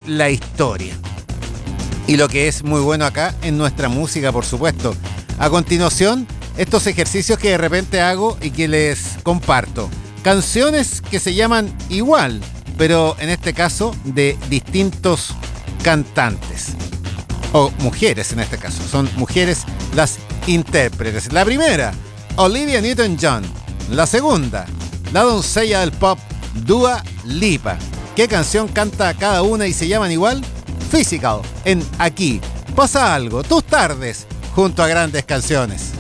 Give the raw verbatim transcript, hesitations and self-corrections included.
la historia. Y lo que es muy bueno acá en nuestra música, por supuesto. A continuación, estos ejercicios que de repente hago y que les comparto. Canciones que se llaman igual, pero en este caso de distintos cantantes. O mujeres en este caso. Son mujeres las intérpretes. La primera, Olivia Newton-John. La segunda, la doncella del pop, Dua Lipa. ¿Qué canción canta cada una y se llaman igual? Physical, en Aquí pasa algo, tus tardes, junto a grandes canciones.